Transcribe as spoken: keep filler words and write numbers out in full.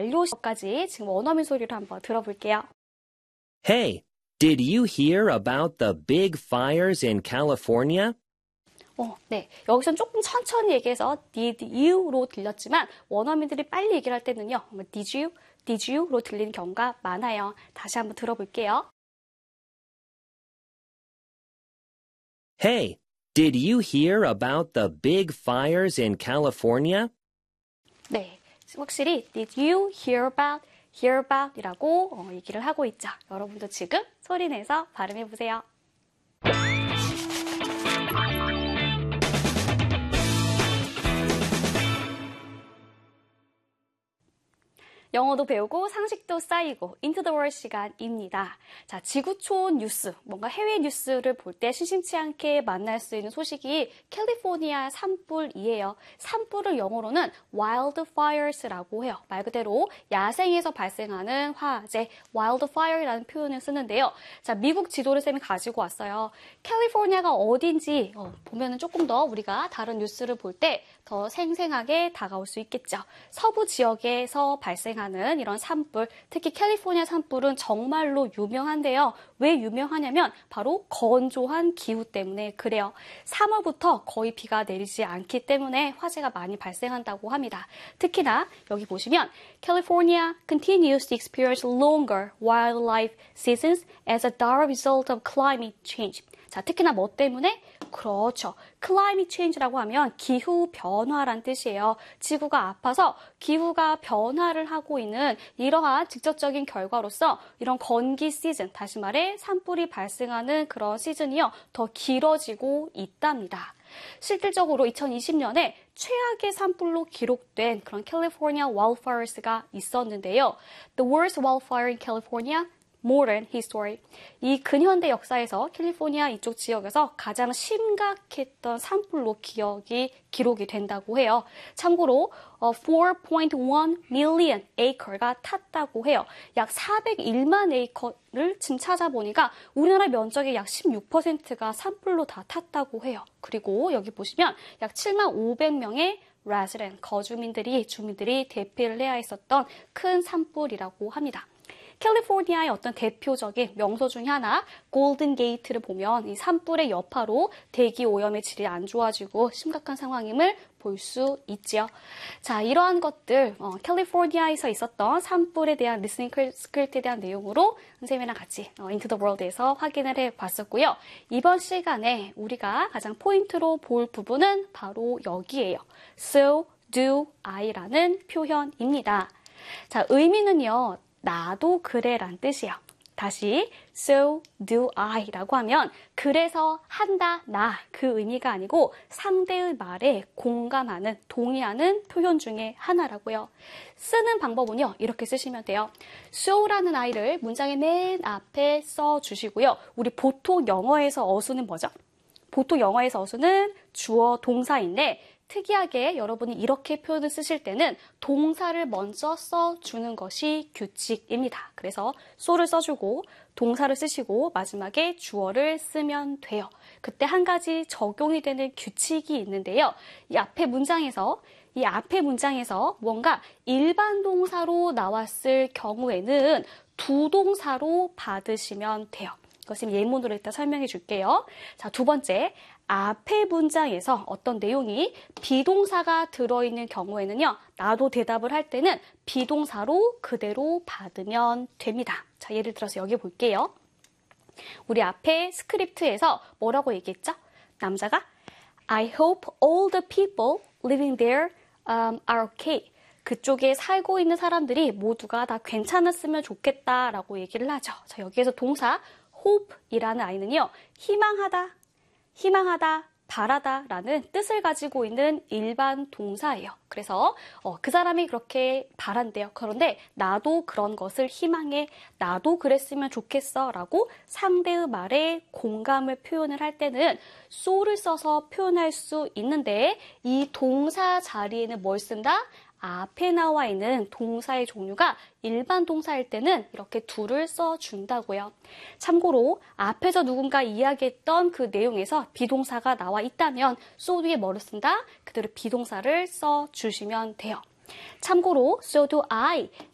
완료시까지 지금 원어민 소리로 한번 들어볼게요. Hey, did you hear about the big fires in California? 어, 네. 여기서는 조금 천천히 얘기해서 did you로 들렸지만 원어민들이 빨리 얘기를 할 때는요. did you, did you로 들리는 경우가 많아요. 다시 한번 들어볼게요. Hey, did you hear about the big fires in California? 네. 확실히 did you hear about, hear about 이라고 어, 얘기를 하고 있죠. 여러분도 지금 소리내서 발음해보세요. 영어도 배우고 상식도 쌓이고 Into the World 시간입니다. 자, 지구촌 뉴스, 뭔가 해외 뉴스를 볼 때 심심치 않게 만날 수 있는 소식이 캘리포니아 산불이에요. 산불을 영어로는 wildfires라고 해요. 말 그대로 야생에서 발생하는 화재, wildfire라는 표현을 쓰는데요. 자, 미국 지도를 쌤이 가지고 왔어요. 캘리포니아가 어딘지 어, 보면은 조금 더 우리가 다른 뉴스를 볼 때 더 생생하게 다가올 수 있겠죠. 서부 지역에서 발생하는 이런 산불, 특히 캘리포니아 산불은 정말로 유명한데요. 왜 유명하냐면 바로 건조한 기후 때문에 그래요. 삼월부터 거의 비가 내리지 않기 때문에 화재가 많이 발생한다고 합니다. 특히나 여기 보시면 California continues to experience longer wildlife seasons as a direct result of climate change. 자, 특히나 뭐 때문에? 그렇죠. climate change라고 하면 기후 변화란 뜻이에요. 지구가 아파서 기후가 변화를 하고 있는 이러한 직접적인 결과로서 이런 건기 시즌, 다시 말해 산불이 발생하는 그런 시즌이요. 더 길어지고 있답니다. 실질적으로 이천이십 년에 최악의 산불로 기록된 그런 캘리포니아 wildfires가 있었는데요. The worst wildfire in California Modern History. 이 근현대 역사에서 캘리포니아 이쪽 지역에서 가장 심각했던 산불로 기억이 기록이 된다고 해요. 참고로 사 point one million acre가 탔다고 해요. 약 사백일만 에이커를 지금 찾아보니까 우리나라 면적의 약 십육 퍼센트가 산불로 다 탔다고 해요. 그리고 여기 보시면 약 칠만 오백 명의 resident, 거주민들이, 주민들이 대피를 해야 했었던 큰 산불이라고 합니다. 캘리포니아의 어떤 대표적인 명소 중에 하나, 골든 게이트를 보면 이 산불의 여파로 대기 오염의 질이 안 좋아지고 심각한 상황임을 볼 수 있지요. 자, 이러한 것들, 어, 캘리포니아에서 있었던 산불에 대한 리스닝 스크립트에 대한 내용으로 선생님이랑 같이 어, Into the World에서 확인을 해봤었고요. 이번 시간에 우리가 가장 포인트로 볼 부분은 바로 여기에요. So do I라는 표현입니다. 자, 의미는요. 나도 그래란 뜻이에요. 다시 so do I라고 하면 그래서 한다, 나 그 의미가 아니고 상대의 말에 공감하는, 동의하는 표현 중에 하나라고요. 쓰는 방법은요. 이렇게 쓰시면 돼요. so라는 I를 문장의 맨 앞에 써주시고요. 우리 보통 영어에서 어수는 뭐죠? 보통 영어에서 어수는 주어 동사인데 특이하게 여러분이 이렇게 표현을 쓰실 때는 동사를 먼저 써주는 것이 규칙입니다. 그래서 so를 써주고 동사를 쓰시고 마지막에 주어를 쓰면 돼요. 그때 한 가지 적용이 되는 규칙이 있는데요. 이 앞에 문장에서 이 앞에 문장에서 뭔가 일반 동사로 나왔을 경우에는 두 동사로 받으시면 돼요. 이것은 예문으로 일단 설명해 줄게요. 자, 두 번째. 앞에 문장에서 어떤 내용이 비동사가 들어있는 경우에는요. 나도 대답을 할 때는 비동사로 그대로 받으면 됩니다. 자, 예를 들어서 여기 볼게요. 우리 앞에 스크립트에서 뭐라고 얘기했죠? 남자가 I hope all the people living there um, are okay. 그쪽에 살고 있는 사람들이 모두가 다 괜찮았으면 좋겠다라고 얘기를 하죠. 자, 여기에서 동사 hope이라는 아이는요. 희망하다. 희망하다, 바라다 라는 뜻을 가지고 있는 일반 동사예요. 그래서 어, 그 사람이 그렇게 바란대요. 그런데 나도 그런 것을 희망해, 나도 그랬으면 좋겠어 라고 상대의 말에 공감을 표현을 할 때는 so를 써서 표현할 수 있는데 이 동사 자리에는 뭘 쓴다? 앞에 나와 있는 동사의 종류가 일반 동사일 때는 이렇게 둘을 써준다고요. 참고로 앞에서 누군가 이야기했던 그 내용에서 비동사가 나와 있다면 so 뒤에 뭐를 쓴다? 그대로 비동사를 써주시면 돼요. 참고로 so do I